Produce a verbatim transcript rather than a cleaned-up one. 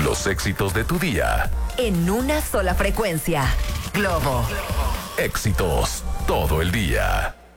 Los éxitos de tu día. En una sola frecuencia. Globo. Éxitos todo el día.